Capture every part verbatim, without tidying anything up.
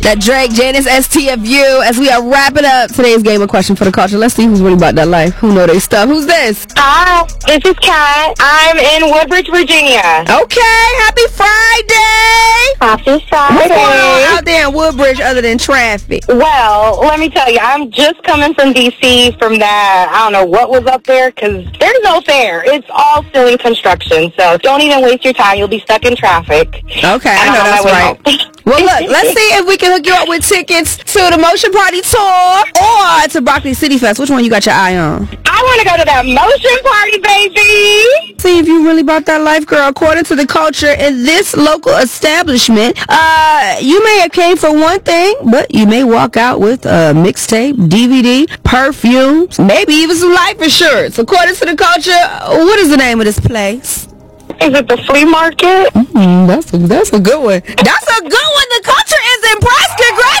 That Drake, Janice, S T F U. As we are wrapping up today's game of Question for the Culture, let's see who's really about that life. Who know they stuff. Who's this? Hi, this is Kat. I'm in Woodbridge, Virginia. Okay, happy Friday. Happy What's going on Friday. out there in Woodbridge other than traffic? Well, let me tell you, I'm just coming from D C from that. I don't know what was up there because there's no fair. It's all still in construction, so don't even waste your time. You'll be stuck in traffic. Okay, I know that's right. Well, look, let's see if we can hook you up with tickets to the Motion Party Tour or to Broccoli City Fest. Which one you got your eye on? I want to go to that Motion Party, baby. See if you really about that life, girl. According to the culture in this local establishment, uh, you may have came for one thing, but you may walk out with a mixtape, D V D, perfumes, maybe even some life insurance. According to the culture, what is the name of this place? Is it the flea market? Mm, that's a, that's a good one. That's a good one. The culture is impressed.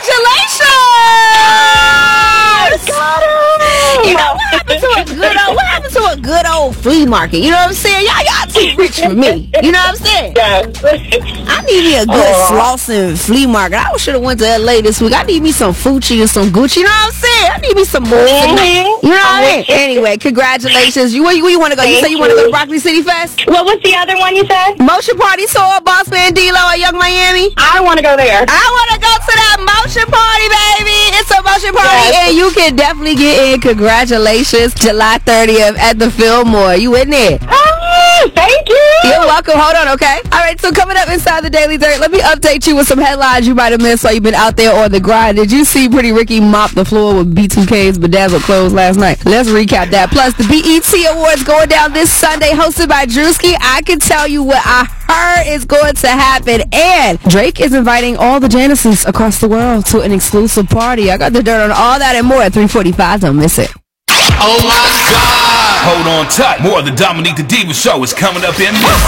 Congratulations! Got him. You know, what happened to a good old, what happened to a good old flea market? You know what I'm saying? Y'all, y'all too rich for me. You know what I'm saying? Yes. I need me a good Oh. Slauson flea market. I should have went to L A this week. I need me some Fucci and some Gucci. You know what I'm saying? I need me some more. Mhm. You know what I mean? I'm with you. Anyway, congratulations. You, where you, where you want to go? You Thank say you want to go to you. Broccoli City Fest? What was the other one you said? Motion Party Tour, Boss Man D-Lo at Young Miami. I want to go there. I want to go to that Motion Party, baby. It's a Motion Party, Yes. and you can definitely get in. Congratulations. July thirtieth at the Fillmore. You in there? Ah, thank you. You're welcome. Hold on, okay? All right, so coming up inside the Daily Dirt, let me update you with some headlines you might have missed while you've been out there on the grind. Did you see Pretty Ricky mop the floor with B two K's bedazzled clothes last night? Let's recap that. Plus, the B E T Awards going down this Sunday, hosted by Drewski. I can tell you what I heard is going to happen. And Drake is inviting all the Janices across the world to an exclusive party. I got the dirt on all that and more at three forty-five. Don't miss it. Oh my God! Hold on tight. More of the Dominique the Diva Show is coming up in minutes.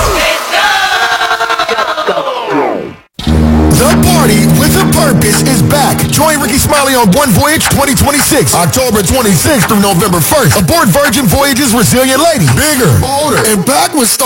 The Party with a Purpose is back. Join Ricky Smiley on One Voyage twenty twenty-six, October twenty-sixth through November first. Aboard Virgin Voyage's Resilient Lady. Bigger, bolder, and packed with stars.